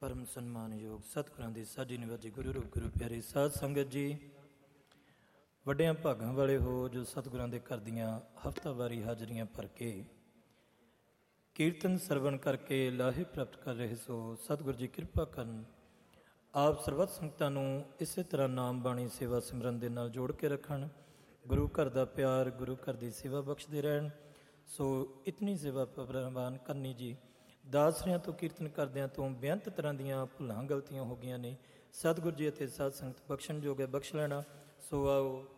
ਪਰਮ ਸਨਮਾਨਯੋਗ ਸਤਿਗੁਰਾਂ ਦੀ ਸਾਜੀ ਨਿਵਾਜੀ ਗੁਰੂ ਰੂਪ ਗੁਰੂ ਪਿਆਰੀ ਸਾਧ ਸੰਗਤ ਜੀ, ਵੱਡਿਆਂ ਭਾਗਾਂ ਵਾਲੇ ਹੋ ਜੋ ਸਤਿਗੁਰਾਂ ਦੇ ਘਰ ਦੀਆਂ ਹਫ਼ਤਾਵਾਰੀ ਹਾਜ਼ਰੀਆਂ ਭਰ ਕੇ ਕੀਰਤਨ ਸਰਵਣ ਕਰਕੇ ਲਾਹੇ ਪ੍ਰਾਪਤ ਕਰ ਰਹੇ ਸੋ। ਸਤਿਗੁਰ ਜੀ ਕਿਰਪਾ ਕਰਨ, ਆਪ ਸਰਬੱਤ ਸੰਗਤਾਂ ਨੂੰ ਇਸੇ ਤਰ੍ਹਾਂ ਨਾਮ ਬਾਣੀ ਸੇਵਾ ਸਿਮਰਨ ਦੇ ਨਾਲ ਜੋੜ ਕੇ ਰੱਖਣ, ਗੁਰੂ ਘਰ ਦਾ ਪਿਆਰ, ਗੁਰੂ ਘਰ ਦੀ ਸੇਵਾ ਬਖਸ਼ਦੇ ਰਹਿਣ। ਸੋ ਇਤਨੀ ਸੇਵਾ ਪ੍ਰਵਾਨ ਕਰਨੀ ਜੀ। ਦਾਸਰਿਆਂ ਤੋਂ ਕੀਰਤਨ ਕਰਦਿਆਂ ਤੋਂ ਬੇਅੰਤ ਤਰ੍ਹਾਂ ਦੀਆਂ ਭੁੱਲਾਂ ਗਲਤੀਆਂ ਹੋ ਗਈਆਂ ਨੇ। ਸਤਿਗੁਰ ਜੀ ਅਤੇ ਸਾਧ ਸੰਗਤ ਬਖਸ਼ਣਯੋਗ ਹੈ, ਬਖਸ਼ ਲੈਣਾ। ਸੋ ਆਓ